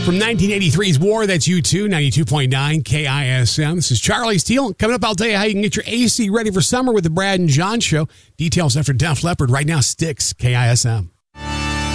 From 1983's War, that's U2, 92.9 KISM. This is Charlie Steele. Coming up, I'll tell you how you can get your AC ready for summer with the Brad and John Show. Details after Def Leppard. Right now, Styx, KISM.